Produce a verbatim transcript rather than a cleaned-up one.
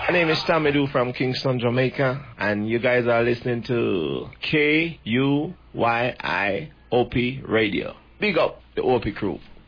My name is Tommy Doo from Kingston, Jamaica, and you guys are listening to K U Y I O P Radio. Big up the O P crew.